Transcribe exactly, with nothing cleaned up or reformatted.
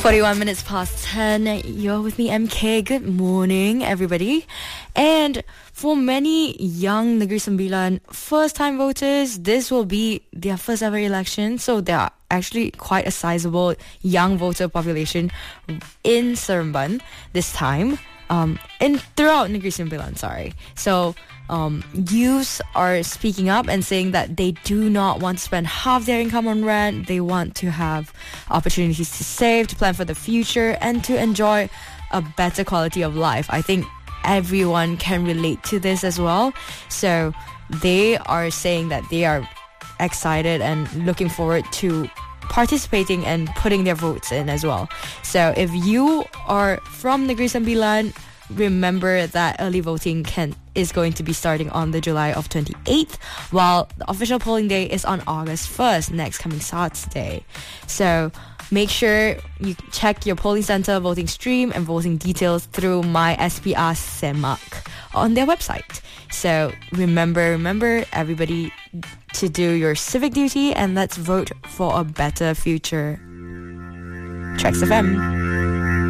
forty-one minutes past ten. You're with me, M K. Good morning, everybody. And for many young Negeri Sembilan first-time voters, this will be their first ever election. So there are actually quite a sizable young voter population in Seremban this time. Um, and throughout Negeri Sembilan, sorry. So um, youths are speaking up and saying that they do not want to spend half their income on rent. They want to have opportunities to save, to plan for the future, and to enjoy a better quality of life. I think everyone can relate to this as well. So they are saying that they are excited and looking forward to participating and putting their votes in as well. So if you are from Negeri Sembilan, remember that early voting can is going to be starting on the July of twenty-eighth, while the official polling day is on August first, next coming Saturday. So make sure you check your polling center voting stream and voting details through My S P R Semak on their website. So remember, remember everybody to do your civic duty, and let's vote for a better future. Tracks F M.